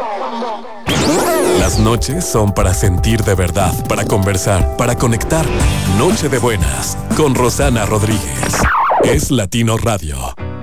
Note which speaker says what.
Speaker 1: Las noches son para sentir de verdad, para conversar, para conectar. Noche de buenas con Rosana Rodríguez. Es Latino Radio.